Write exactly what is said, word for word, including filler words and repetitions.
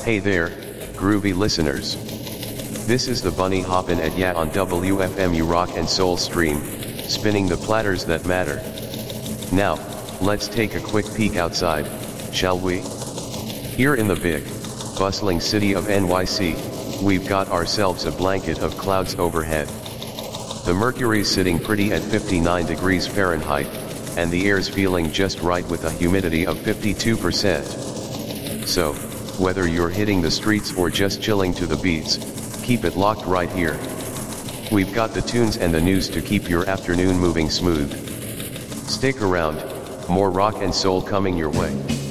Hey there, groovy listeners. This is the Bunny Hoppin' at Ya on W F M U Rock and Soul Stream, spinning the platters that matter. Now, let's take a quick peek outside, shall we? Here in the big, bustling city of N Y C, we've got ourselves a blanket of clouds overhead. The mercury's sitting pretty at fifty-nine degrees Fahrenheit, and the air's feeling just right with a humidity of fifty-two percent. So, whether you're hitting the streets or just chilling to the beats, keep it locked right here. We've got the tunes and the news to keep your afternoon moving smooth. Stick around, more rock and soul coming your way.